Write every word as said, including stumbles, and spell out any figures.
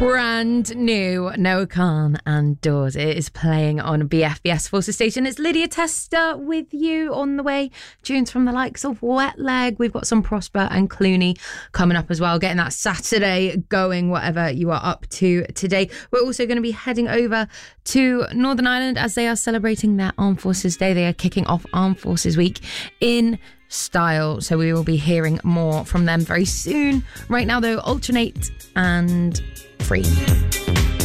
Brand new Noah Kahan and Doors. It is playing on B F B S Forces Station. It's Lydia Tester with you on the way. Tunes from the likes of Wet Leg. We've got some Prosper and Clooney coming up as well. Getting that Saturday going, whatever you are up to today. We're also going to be heading over to Northern Ireland as they are celebrating their Armed Forces Day. They are kicking off Armed Forces Week in style. So we will be hearing more from them very soon. Right now, though, Alternate and Free.